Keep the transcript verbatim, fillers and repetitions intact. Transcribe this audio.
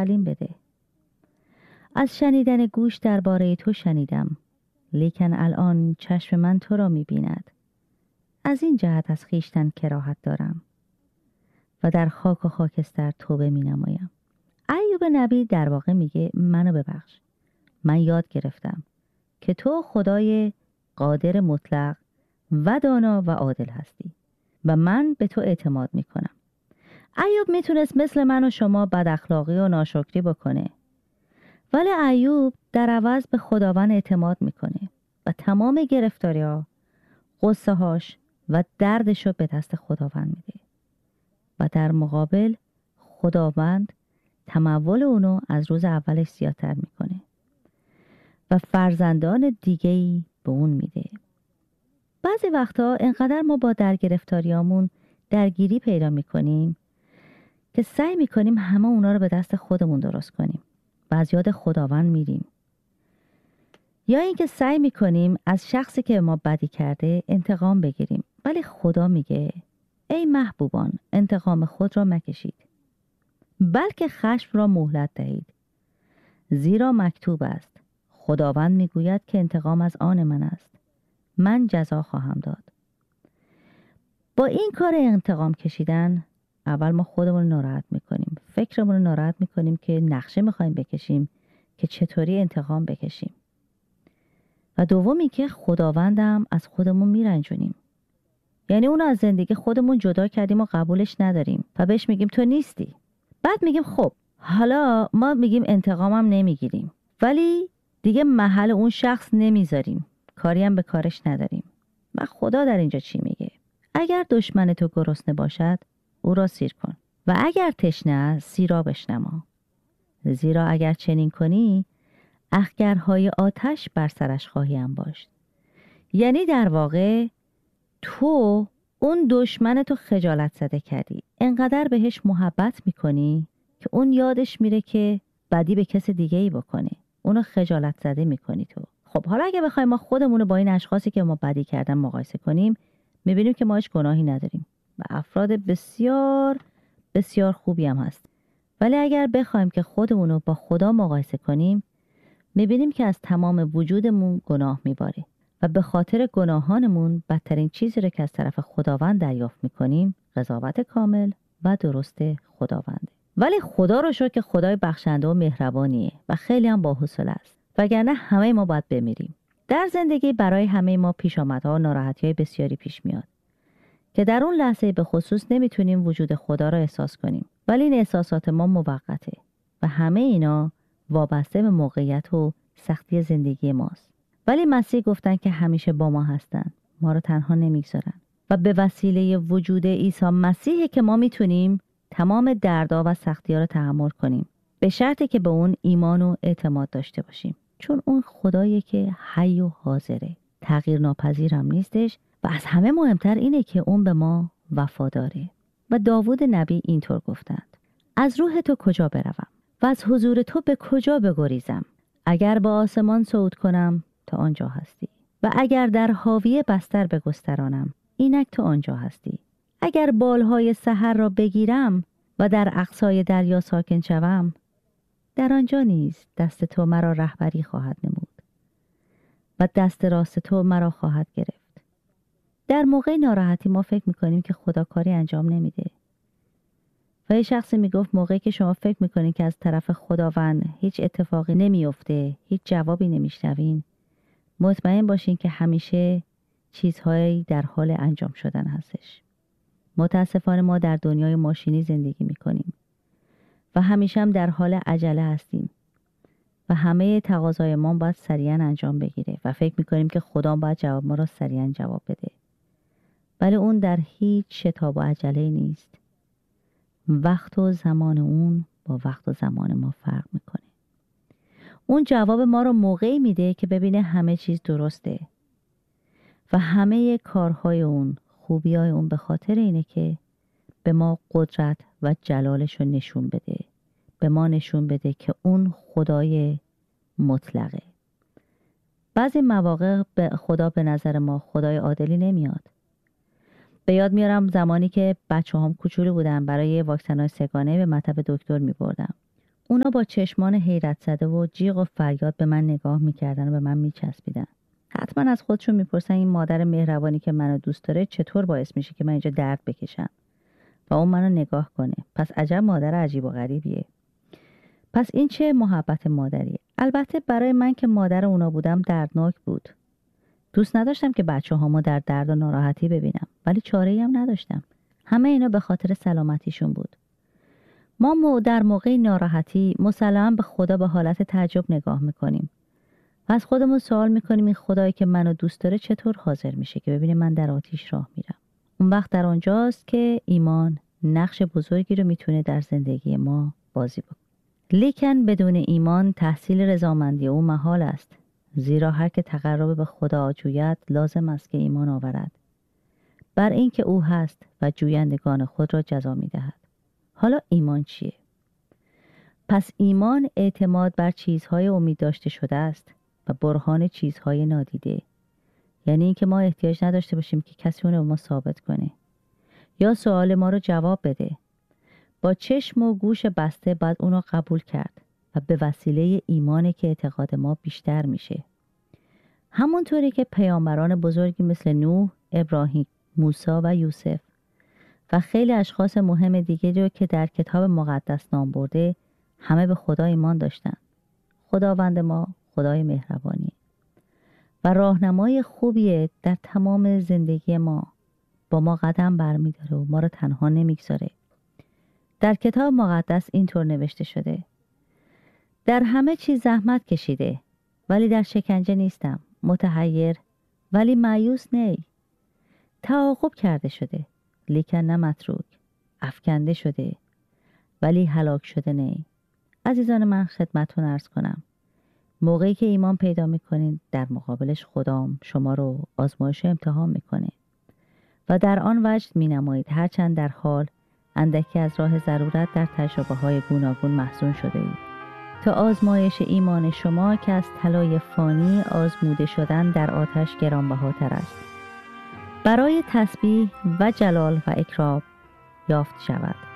تعلیم بده. از شنیدن گوش درباره تو شنیدم، لیکن الان چشم من تو را می‌بیند. از این جهت از خویشتن کراهت دارم و در خاک و خاکستر توبه می‌نمایم. ایوب نبی در واقع میگه منو ببخش. من یاد گرفتم که تو خدای قادر مطلق و دانا و عادل هستی و من به تو اعتماد میکنم. ایوب میتونست مثل من و شما بد اخلاقی و ناشکری بکنه، ولی ایوب در عوض به خداوند اعتماد میکنه و تمام گرفتاری‌ها، غصه هاش و دردشو به دست خداوند میده و در مقابل خداوند تمول اونو از روز اولش زیادتر میکنه و فرزندان دیگه‌ای به اون میده. بعضی وقتا انقدر ما با درگرفتاریامون درگیری پیدا میکنیم که سعی میکنیم همه اونا رو به دست خودمون درست کنیم و از یاد خداوند میریم، یا اینکه سعی میکنیم از شخصی که ما بدی کرده انتقام بگیریم، ولی خدا میگه ای محبوبان انتقام خود را مکشید، بلکه خشم را مهلت دهید، زیرا مکتوب است خداوند میگوید که انتقام از آن من است، من جزا خواهم داد. با این کار انتقام کشیدن اول ما خودمون رو ناراحت میکنیم، فکرمون رو ناراحت میکنیم که نقشه میخوایم بکشیم که چطوری انتقام بکشیم، و دومی که خداوندم از خودمون میرنجونیم، یعنی اونو از زندگی خودمون جدا کردیم و قبولش نداریم و بهش میگیم تو نیستی. بعد میگیم خب حالا ما میگیم انتقامم نمیگیریم، ولی دیگه محل اون شخص نمیذاریم، کاری هم به کارش نداریم. و خدا در اینجا چی میگه؟ اگر دشمن تو گرسنه باشد او را سیر کن و اگر تشنه است سیرابش نما، زیرا اگر چنین کنی اخگرهای آتش بر سرش خواهی انباشت. یعنی در واقع تو اون دشمن تو خجالت زده کردی، انقدر بهش محبت میکنی که اون یادش میره که بدی به کس دیگه ای بکنه، اونو خجالت زده میکنی تو. خب حالا اگه بخوایم ما خودمون رو با این اشخاصی که ما بدی کردن مقایسه کنیم، میبینیم که ما هیچ گناهی نداریم و افراد بسیار بسیار خوبی هم هست. ولی اگر بخوایم که خودمون رو با خدا مقایسه کنیم، میبینیم که از تمام وجودمون گناه میباره و به خاطر گناهانمون بدترین چیزی رو که از طرف خداوند دریافت میکنیم قضاوت کامل و درست خداونده. ولی خدا رو شکر که خدای بخشنده و مهربانیه و خیلی هم باحوصله است، وگرنه همه ما باید بمیریم. در زندگی برای همه ما پیشامدها و ناراحتی‌های بسیاری پیش میاد که در اون لحظه به خصوص نمیتونیم وجود خدا رو احساس کنیم، ولی این احساسات ما موقته و همه اینا وابسته به موقعیت و سختی زندگی ماست. ولی مسیح گفتن که همیشه با ما هستن، ما رو تنها نمیگذارن و به وسیله وجود عیسی مسیح که ما میتونیم تمام دردها و سختی‌ها رو تحمل کنیم، به شرطی که به اون ایمان و اعتماد داشته باشیم، چون اون خدایی که حی و حاضره، تغییر ناپذیر هم نیستش و از همه مهمتر اینه که اون به ما وفاداره. و داوود نبی اینطور گفتند: از روح تو کجا بروم و از حضور تو به کجا بگریزم؟ اگر به آسمان صعود کنم تو آنجا هستی و اگر در حاوی بستر بگسترانم اینک تو آنجا هستی. اگر بالهای سحر را بگیرم و در اقصای دریا ساکن شوم، در آنجا نیز دست تو مرا رهبری خواهد نمود و دست راست تو مرا خواهد گرفت. در موقع ناراحتی ما فکر میکنیم که خدا کاری انجام نمیده و یه شخصی میگفت موقعی که شما فکر میکنید که از طرف خداوند هیچ اتفاقی نمیفته، هیچ جوابی نمیشنوین، مطمئن باشین که همیشه چیزهایی در حال انجام شدن هستش. متاسفانه ما در دنیای ماشینی زندگی میکنیم و همیشه هم در حال عجله هستیم و همه تقاضای ما باید سریعا انجام بگیره و فکر میکنیم که خدا باید جواب ما را سریعا جواب بده، ولی اون در هیچ شتاب و عجله نیست. وقت و زمان اون با وقت و زمان ما فرق میکنه. اون جواب ما رو موقعی میده که ببینه همه چیز درسته و همه کارهای اون، خوبیای اون به خاطر اینه که به ما قدرت و جلالش رو نشون بده، به ما نشون بده که اون خدای مطلقه. بعضی مواقع به خدا به نظر ما خدای عادلی نمیاد. به یاد میارم زمانی که بچه هم کوچولو بودن برای واکسن‌های سگانه به مطب دکتر میبردم. اونا با چشمان حیرت زده و جیغ و فریاد به من نگاه میکردن و به من میچسبیدن. حتما از خودشون میپرسن این مادر مهربانی که منو دوست داره چطور باعث میشه که من اینجا درد بکشم و اون منو نگاه کنه. پس عجب مادر عجیب و غریبیه. پس این چه محبت مادریه؟ البته برای من که مادر اونا بودم دردناک بود. دوست نداشتم که بچه هامو در درد و ناراحتی ببینم، ولی چاره‌ای هم نداشتم. همه اینا به خاطر سلامتیشون بود. ما در موقع ناراحتی مسلماً به خدا به حالت تعجب نگاه میکنیم و از خودمون سوال میکنیم این خدایی که منو دوست داره چطور حاضر میشه که ببینه من در آتیش راه میرم. اون وقت در آنجاست که ایمان نقش بزرگی رو میتونه در زندگی ما بازی بکنه. لیکن بدون ایمان تحصیل رضامندی او محال است، زیرا هر که تقرب به خدا جوید لازم است که ایمان آورد بر این که او هست و جویندگان خود را جزا میدهد. حالا ایمان چیه؟ پس ایمان اعتماد بر چیزهای امید داشته شده است و برهان چیزهای نادیده. یعنی اینکه ما احتیاج نداشته باشیم که کسی اون رو به ما ثابت کنه یا سوال ما رو جواب بده. با چشم و گوش بسته باید اون رو قبول کرد و به وسیله ایمانه که اعتقاد ما بیشتر میشه. همونطوری که پیامبران بزرگی مثل نوح، ابراهیم، موسی و یوسف و خیلی اشخاص مهم دیگه رو که در کتاب مقدس نام برده همه به خدا ایمان داشتن. خداوند ما خدای مهربانی و راهنمای خوبیه در تمام زندگی ما. با ما قدم برمیداره و ما رو تنها نمیگذاره. در کتاب مقدس اینطور نوشته شده: در همه چیز زحمت کشیده ولی در شکنجه نیستم، متحیر ولی مایوس نی، تعاقب کرده شده لیکن نه متروک، افکنده شده ولی هلاک شده نی. عزیزان من خدمتتون عرض کنم موقعی که ایمان پیدا میکنین در مقابلش خدام شما رو آزمایش و امتحان میکنه و در آن وجد مینمایید هرچند در حال اندکی از راه ضرورت در تجربه های گوناگون محصون شده اید تا آزمایش ایمان شما که از طلای فانی آزموده شدن در آتش گرانبهاتر است برای تسبیح و جلال و اکرام یافت شود.